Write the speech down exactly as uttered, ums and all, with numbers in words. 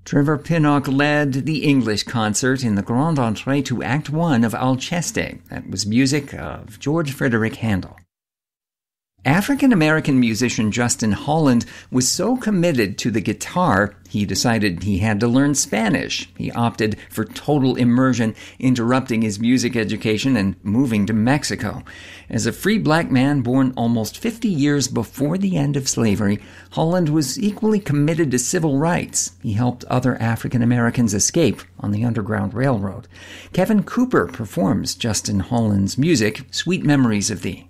Trevor Pinnock led the English concert in the grand entrée to Act One of Alceste. That was music of George Frederick Handel. African-American musician Justin Holland was so committed to the guitar, he decided he had to learn Spanish. He opted for total immersion, interrupting his music education and moving to Mexico. As a free black man born almost fifty years before the end of slavery, Holland was equally committed to civil rights. He helped other African-Americans escape on the Underground Railroad. Kevin Cooper performs Justin Holland's music, Sweet Memories of Thee.